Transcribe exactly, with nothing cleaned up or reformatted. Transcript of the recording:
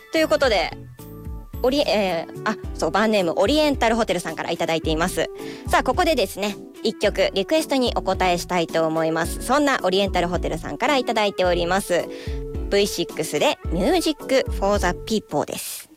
ということでオリ、えー、あそうバンネームオリエンタルホテルさんからいただいています。さあここでですね一曲リクエストにお答えしたいと思います。そんなオリエンタルホテルさんからいただいております ブイシックス でミュージックフォーザピーポーです。